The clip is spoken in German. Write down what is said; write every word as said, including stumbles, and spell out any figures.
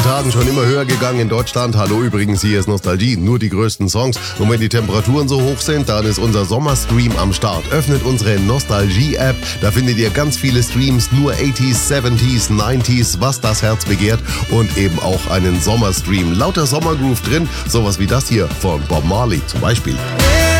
Tagen schon immer höher gegangen in Deutschland. Hallo übrigens, hier ist Nostalgie, nur die größten Songs. Und wenn die Temperaturen so hoch sind, dann ist unser Sommerstream am Start. Öffnet unsere Nostalgie-App, da findet ihr ganz viele Streams, nur achtziger, siebziger, neunziger, was das Herz begehrt. Und eben auch einen Sommerstream. Lauter Sommergroove drin, sowas wie das hier von Bob Marley zum Beispiel.